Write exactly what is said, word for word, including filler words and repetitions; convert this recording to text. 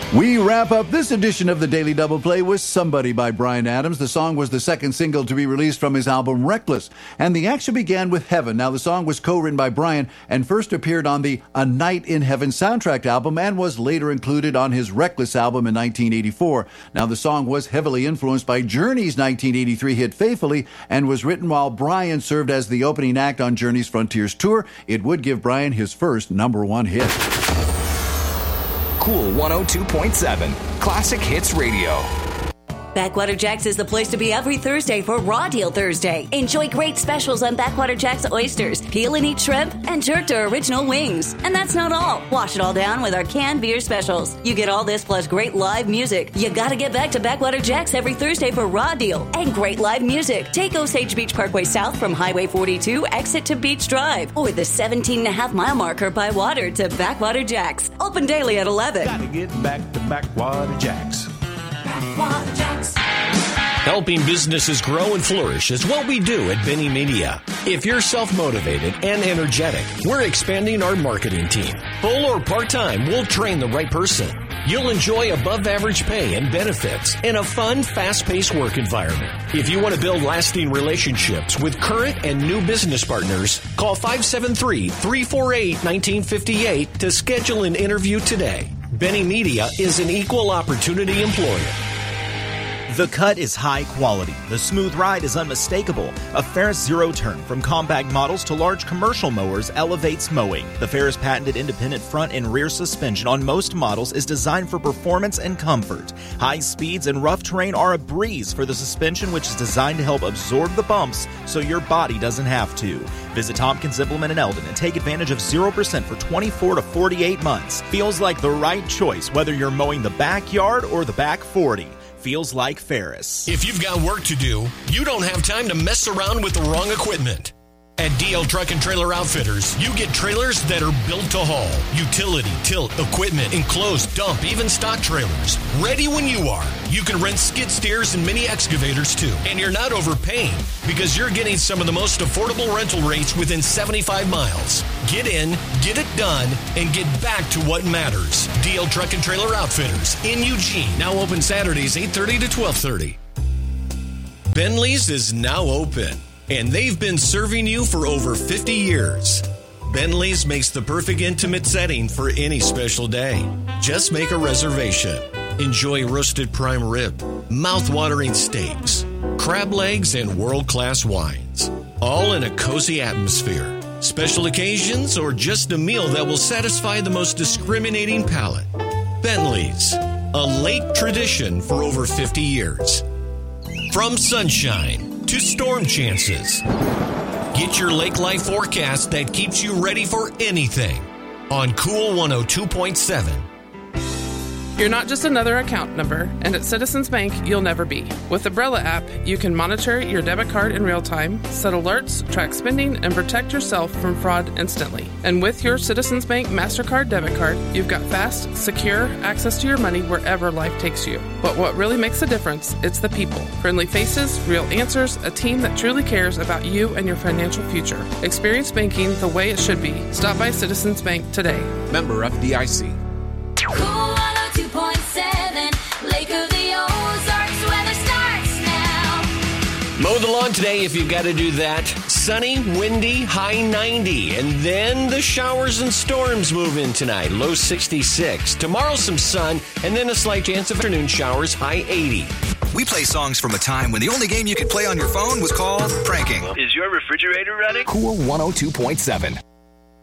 We wrap up this edition of the Daily Double Play with Somebody by Bryan Adams. The song was the second single to be released from his album Reckless. And the action began with Heaven. Now, the song was co-written by Bryan and first appeared on the A Night in Heaven soundtrack album and was later included on his Reckless album in nineteen eighty-four. Now, the song was heavily influenced by Journey's nineteen eighty-three hit Faithfully and was written while Bryan served as the opening act on Journey's Frontiers tour. It would give Bryan his first number one hit. Cool one oh two point seven, Classic Hits Radio. Backwater Jack's is the place to be every Thursday for Raw Deal Thursday. Enjoy great specials on Backwater Jack's oysters, peel and eat shrimp, and jerk to original wings. And that's not all. Wash it all down with our canned beer specials. You get all this plus great live music. You gotta get back to Backwater Jack's every Thursday for Raw Deal and great live music. Take Osage Beach Parkway south from Highway forty-two, exit to Beach Drive, or the seventeen and a half mile marker by water to Backwater Jack's. Open daily at eleven. Gotta get back to Backwater Jack's. Backwater Jack's. Helping businesses grow and flourish is what we do at Benny Media. If you're self-motivated and energetic, we're expanding our marketing team. Full or part-time, we'll train the right person. You'll enjoy above-average pay and benefits in a fun, fast-paced work environment. If you want to build lasting relationships with current and new business partners, call five seven three, three four eight, one nine five eight to schedule an interview today. Benny Media is an equal opportunity employer. The cut is high quality. The smooth ride is unmistakable. A Ferris Zero Turn, from compact models to large commercial mowers, elevates mowing. The Ferris patented independent front and rear suspension on most models is designed for performance and comfort. High speeds and rough terrain are a breeze for the suspension, which is designed to help absorb the bumps so your body doesn't have to. Visit Tompkins Implement in Eldon and take advantage of zero percent for twenty-four to forty-eight months. Feels like the right choice, whether you're mowing the backyard or the back forty. Feels like Ferris. If you've got work to do, you don't have time to mess around with the wrong equipment. At D L Truck and Trailer Outfitters, you get trailers that are built to haul. Utility, tilt, equipment, enclosed, dump, even stock trailers. Ready when you are. You can rent skid steers and mini excavators too. And you're not overpaying because you're getting some of the most affordable rental rates within seventy-five miles. Get in, get it done, and get back to what matters. D L Truck and Trailer Outfitters in Eugene. Now open Saturdays eight thirty to twelve thirty. Bentley's is now open, and they've been serving you for over fifty years. Bentley's makes the perfect intimate setting for any special day. Just make a reservation. Enjoy roasted prime rib, mouth-watering steaks, crab legs, and world-class wines. All in a cozy atmosphere. Special occasions or just a meal that will satisfy the most discriminating palate. Bentley's, a lake tradition for over fifty years. From sunshine to storm chances, get your lake life forecast that keeps you ready for anything on Cool one oh two point seven. You're not just another account number, and at Citizens Bank, you'll never be. With the Brella app, you can monitor your debit card in real time, set alerts, track spending, and protect yourself from fraud instantly. And with your Citizens Bank MasterCard debit card, you've got fast, secure access to your money wherever life takes you. But what really makes a difference, it's the people. Friendly faces, real answers, a team that truly cares about you and your financial future. Experience banking the way it should be. Stop by Citizens Bank today. Member F D I C. Lake of the Ozarks, weather starts now. Mow the lawn today if you've got to do that. Sunny, windy, high ninety. And then the showers and storms move in tonight. Low sixty-six. Tomorrow some sun, and then a slight chance of afternoon showers, high eighty. We play songs from a time when the only game you could play on your phone was called pranking. Is your refrigerator running? Cool one oh two point seven.